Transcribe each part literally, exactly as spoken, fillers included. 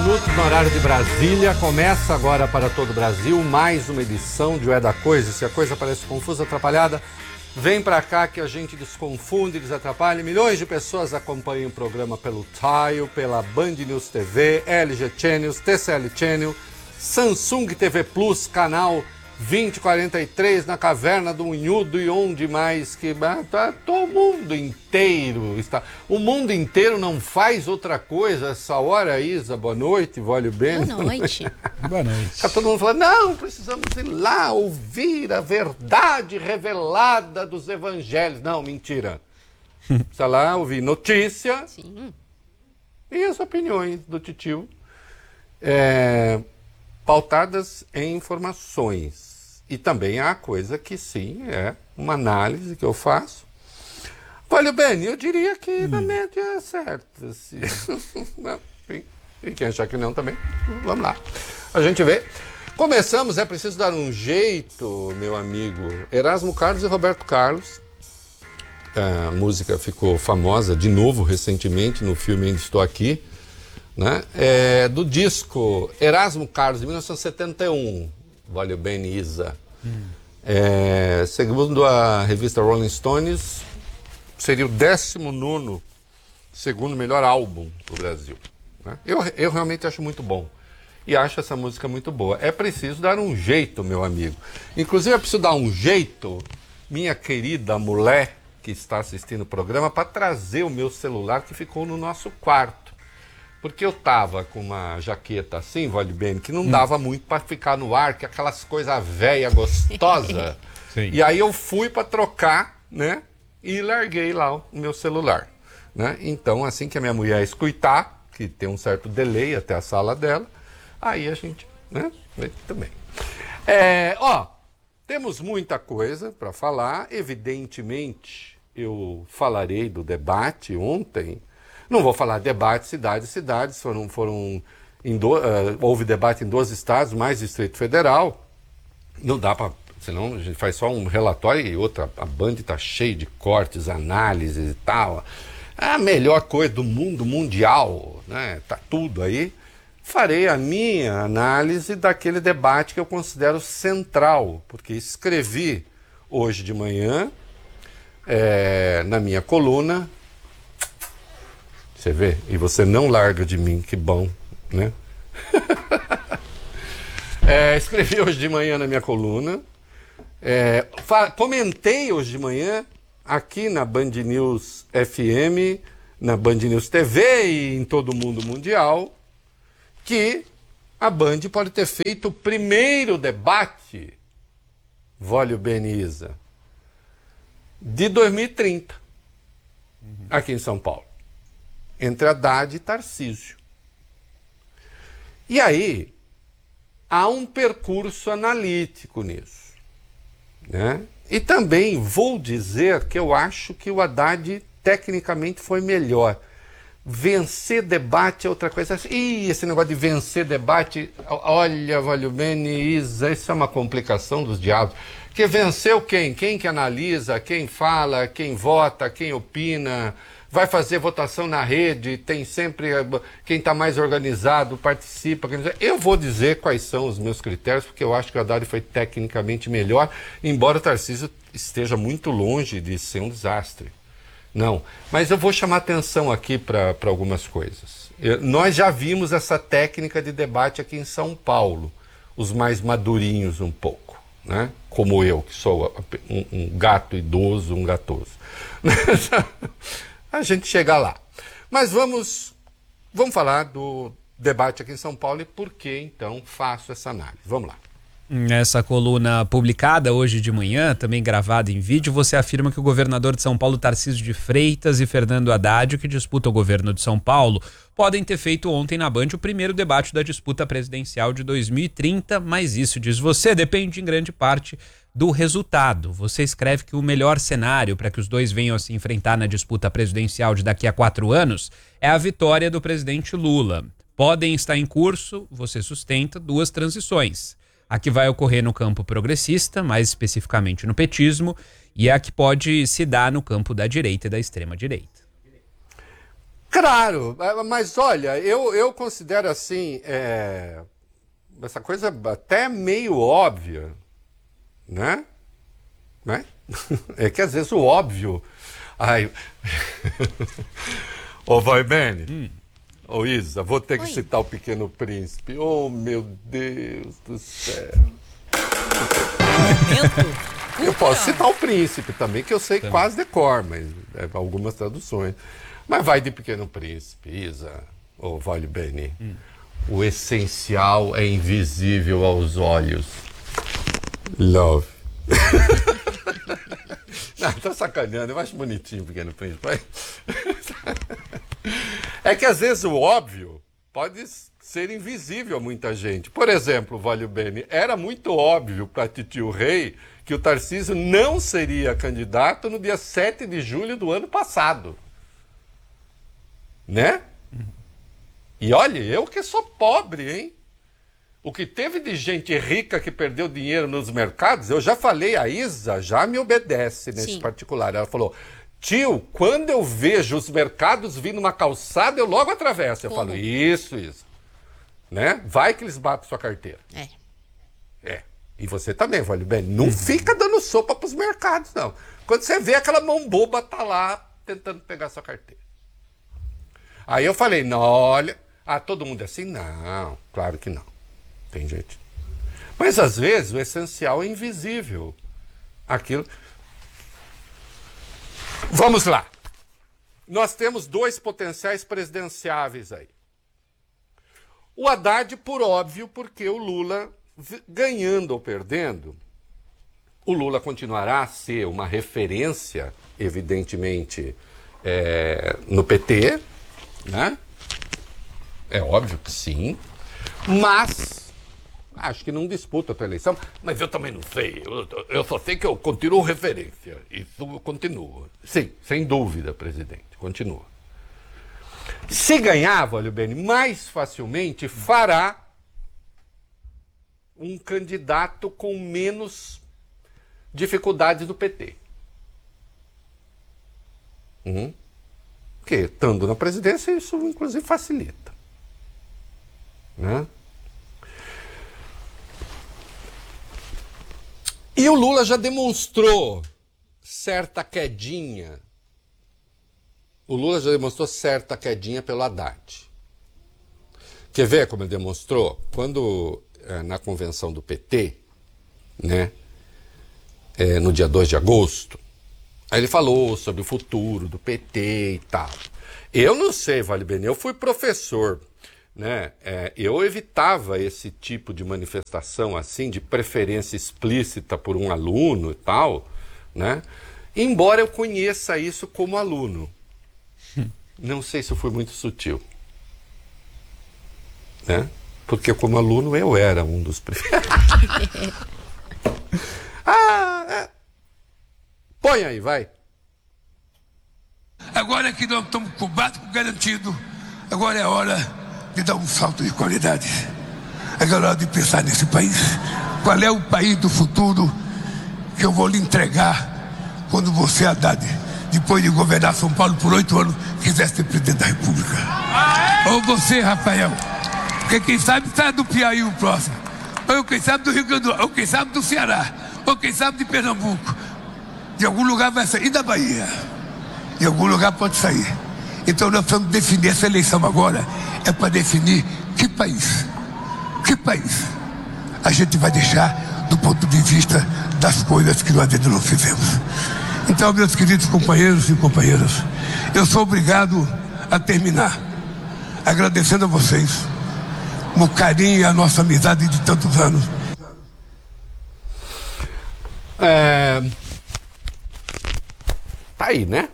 minutos no horário de Brasília. Começa agora para todo o Brasil mais uma edição de O É da Coisa. Se a coisa parece confusa, atrapalhada, vem pra cá que a gente desconfunde, desatrapalha. Milhões de pessoas acompanham o programa pelo Tile, pela Band News T V, L G Channels, T C L Channel, Samsung T V Plus, canal vinte quarenta e três, na Caverna do Unhudo e onde mais que... Tá, todo mundo inteiro está... O mundo inteiro não faz outra coisa essa hora, Isa. Boa noite, Vólio Bem. Boa noite. Boa noite. Está todo mundo falando, não, precisamos ir lá ouvir a verdade revelada dos evangelhos. Não, mentira. Precisa lá ouvir notícia. Sim. E as opiniões do titio. É... pautadas em informações. E também há coisa que sim, é uma análise que eu faço. Olha, bem, eu diria que hum. na média é certo. Assim. Não, enfim, e quem achar que não também, vamos lá. A gente vê. Começamos, é preciso dar um jeito, meu amigo. Erasmo Carlos e Roberto Carlos. A música ficou famosa de novo recentemente no filme Ainda Estou Aqui. Né? É, do disco Erasmo Carlos, de mil novecentos e setenta e um, Vólio Bem, Isa. Hum. É, segundo a revista Rolling Stones, seria o décimo nono segundo melhor álbum do Brasil. Né? Eu, eu realmente acho muito bom. E acho essa música muito boa. É preciso dar um jeito, meu amigo. Inclusive, é preciso dar um jeito, minha querida mulher que está assistindo o programa, para trazer o meu celular que ficou no nosso quarto. Porque eu tava com uma jaqueta assim, Vólio Bem, que não hum. dava muito para ficar no ar, que aquelas coisas velha gostosa. E aí eu fui para trocar, né? E larguei lá o meu celular, né? Então, assim que a minha mulher escutar, que tem um certo delay até a sala dela, aí a gente, né? Também. É, ó, temos muita coisa para falar. Evidentemente, eu falarei do debate ontem. Não vou falar debate, cidades, cidades, foram, foram em do, uh, houve debate em dois estados, mais Distrito Federal. Não dá para, senão a gente faz só um relatório e outra, a Band está cheia de cortes, análises e tal. A melhor coisa do mundo mundial, né? Tá tudo aí. Farei a minha análise daquele debate que eu considero central, porque escrevi hoje de manhã, é, na minha coluna. Você vê? E você não larga de mim, que bom, né? é, escrevi hoje de manhã na minha coluna, é, comentei hoje de manhã aqui na Band News F M, na Band News T V e em todo o mundo mundial, que a Band pode ter feito o primeiro debate, Vólio Beniza, de dois mil e trinta, uhum. aqui em São Paulo. Entre Haddad e Tarcísio. E aí, há um percurso analítico nisso. Né? E também vou dizer que eu acho que o Haddad tecnicamente foi melhor. Vencer debate é outra coisa. Ih, esse negócio de vencer debate, olha, Vólio Bem, Isa, isso é uma complicação dos diabos. Porque venceu quem? Quem que analisa, quem fala, quem vota, quem opina... Vai fazer votação na rede, tem sempre quem está mais organizado, participa. Eu vou dizer quais são os meus critérios, porque eu acho que o Haddad foi tecnicamente melhor, embora o Tarcísio esteja muito longe de ser um desastre. Não, mas eu vou chamar atenção aqui para algumas coisas. Eu, nós já vimos essa técnica de debate aqui em São Paulo, os mais madurinhos um pouco, né? Como eu, que sou um, um gato idoso, um gatoso. A gente chega lá. Mas vamos, vamos falar do debate aqui em São Paulo e por que, então, faço essa análise. Vamos lá. Nessa coluna publicada hoje de manhã, também gravada em vídeo, você afirma que o governador de São Paulo, Tarcísio de Freitas, e Fernando Haddad, que disputam o governo de São Paulo, podem ter feito ontem na Band o primeiro debate da disputa presidencial de dois mil e trinta, mas isso, diz você, depende em grande parte do resultado. Você escreve que o melhor cenário para que os dois venham a se enfrentar na disputa presidencial de daqui a quatro anos é a vitória do presidente Lula. Podem estar em curso, você sustenta, duas transições. A que vai ocorrer no campo progressista, mais especificamente no petismo, e a que pode se dar no campo da direita e da extrema-direita. Claro, mas olha, eu, eu considero assim, é, essa coisa até meio óbvia, né? né? É que às vezes o óbvio... Ai... Ô, vai, Beni. Hum. Ô, Isa, vou ter que Oi. citar o Pequeno Príncipe. Oh, meu Deus do céu. Eu posso citar o Príncipe também, que eu sei também. Quase decor, mas é, algumas traduções. Mas vai de Pequeno Príncipe, Isa. Ô, oh, vale, Beni. Hum. O essencial é invisível aos olhos. Love. Não, tô sacaneando, eu acho bonitinho o Pequeno Príncipe. É que às vezes o óbvio pode ser invisível a muita gente. Por exemplo, Vale Bene, era muito óbvio para Titio Rei que o Tarcísio não seria candidato no dia sete de julho do ano passado. Né? E olha, eu que sou pobre, hein? O que teve de gente rica que perdeu dinheiro nos mercados, eu já falei, a Isa já me obedece nesse Sim. particular. Ela falou, tio, quando eu vejo os mercados vindo uma calçada, eu logo atravesso. Eu Como? falo, isso, isso. Né? Vai que eles batem sua carteira. É. É. E você também, Vale Bem. Não uhum. fica dando sopa pros mercados, não. Quando você vê aquela mão boba tá lá tentando pegar sua carteira. Aí eu falei, não, olha... Ah, todo mundo é assim? Não, claro que não. Tem gente. Mas às vezes o essencial é invisível. Aquilo. Vamos lá. Nós temos dois potenciais presidenciáveis aí. O Haddad, por óbvio, porque o Lula, ganhando ou perdendo, o Lula continuará a ser uma referência, evidentemente, é, no P T, né? É óbvio que sim. Mas acho que não disputa a tua eleição, mas eu também não sei. Eu, eu só sei que eu continuo referência. Isso continua. Sim, sem dúvida, presidente, continua. Se ganhar, Vale Bene, mais facilmente fará um candidato com menos dificuldades do P T. Uhum. Porque, estando na presidência, isso inclusive facilita. Né? E o Lula já demonstrou certa quedinha. O Lula já demonstrou certa quedinha pelo Haddad. Quer ver como ele demonstrou? Quando, é, na convenção do P T, né, é, no dia dois de agosto, aí ele falou sobre o futuro do P T e tal. Eu não sei, Vale Bene, eu fui professor. Né? É, eu evitava esse tipo de manifestação assim, de preferência explícita por um aluno e tal, né? Embora eu conheça isso como aluno. Não sei se eu fui muito sutil. Né? Porque como aluno eu era um dos preferidos. ah, é. Põe aí, vai. Agora que nós estamos com o básico garantido, agora é a hora de dar um salto de qualidade. É hora de pensar nesse país. Qual é o país do futuro que eu vou lhe entregar quando você, Haddad, depois de governar São Paulo por oito anos, quiser ser presidente da República? Ou você, Rafael, porque quem sabe está do Piauí o próximo, ou quem sabe do Rio Grande do Sul, ou quem sabe do Ceará, ou quem sabe de Pernambuco. De algum lugar vai sair, e da Bahia. De algum lugar pode sair. Então nós precisamos definir essa eleição agora. É para definir que país, que país a gente vai deixar do ponto de vista das coisas que nós ainda não fizemos. Então, meus queridos companheiros e companheiras, eu sou obrigado a terminar agradecendo a vocês o carinho e a nossa amizade de tantos anos. É... Tá aí, né?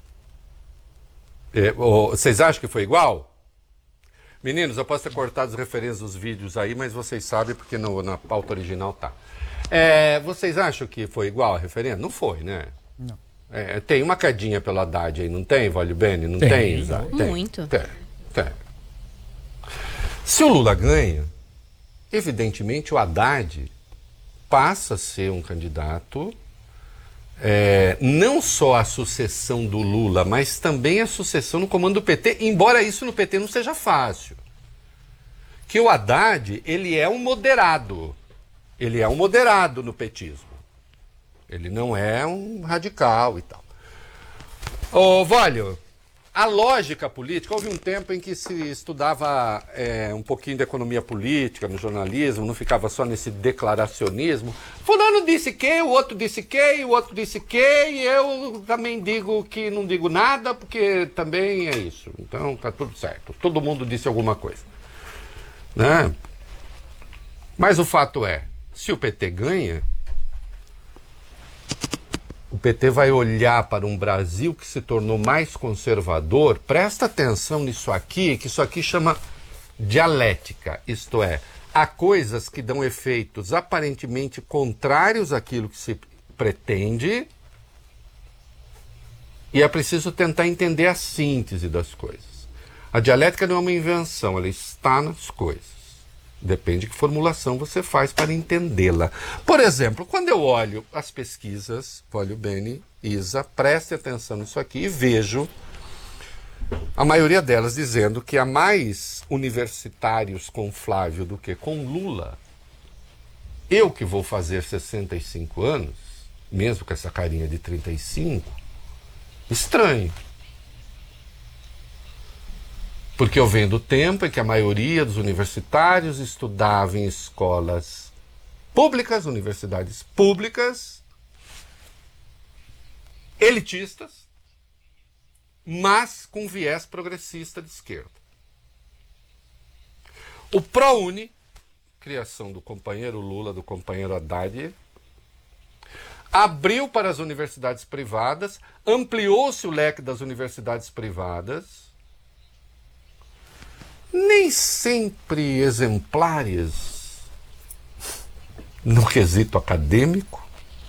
É, oh, vocês acham que foi igual? Meninos, eu posso ter cortado as referências dos vídeos aí, mas vocês sabem porque no, na pauta original tá. É, vocês acham que foi igual a referência? Não foi, né? Não. É, tem uma quedinha pelo Haddad aí, não tem, Vale Bene? Não tem, tem Isa? Tem. Muito. Tem, tem. Se o Lula ganha, evidentemente o Haddad passa a ser um candidato é, não só a sucessão do Lula, mas também a sucessão no comando do P T, embora isso no P T não seja fácil. Que o Haddad, ele é um moderado. Ele é um moderado no petismo. Ele não é um radical e tal. Ô, Vólio, a lógica política, houve um tempo em que se estudava é, um pouquinho de economia política no jornalismo, não ficava só nesse declaracionismo. Fulano disse que, o outro disse que, e o outro disse que, e eu também digo que não digo nada, porque também é isso. Então tá tudo certo. Todo mundo disse alguma coisa. Né? Mas o fato é, se o P T ganha, o P T vai olhar para um Brasil que se tornou mais conservador. Presta atenção nisso aqui, que isso aqui chama dialética. Isto é, há coisas que dão efeitos aparentemente contrários àquilo que se pretende, e é preciso tentar entender a síntese das coisas. A dialética não é uma invenção, ela está nas coisas. Depende de que formulação você faz para entendê-la. Por exemplo, quando eu olho as pesquisas, olho Beni, Isa, preste atenção nisso aqui e vejo a maioria delas dizendo que há mais universitários com Flávio do que com Lula. Eu que vou fazer sessenta e cinco anos, mesmo com essa carinha de trinta e cinco, estranho. Porque eu venho do tempo em que a maioria dos universitários estudava em escolas públicas, universidades públicas, elitistas, mas com viés progressista de esquerda. O ProUni, criação do companheiro Lula, do companheiro Haddad, abriu para as universidades privadas, ampliou-se o leque das universidades privadas, nem sempre exemplares no quesito acadêmico,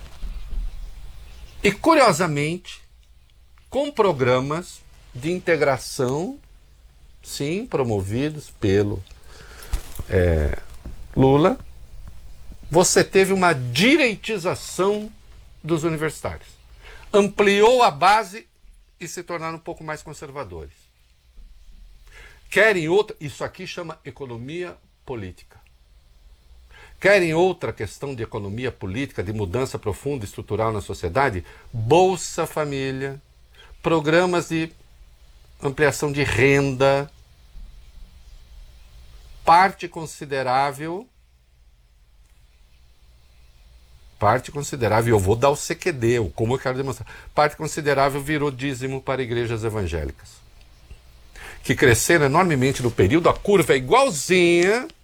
e, curiosamente, com programas de integração, sim, promovidos pelo é, Lula, você teve uma direitização dos universitários. Ampliou a base e se tornaram um pouco mais conservadores. Querem outra, isso aqui chama economia política. Querem outra questão de economia política, de mudança profunda e estrutural na sociedade? Bolsa Família, programas de ampliação de renda, parte considerável, parte considerável, eu vou dar o C Q D, como eu quero demonstrar, parte considerável virou dízimo para igrejas evangélicas, que cresceram enormemente no período, a curva é igualzinha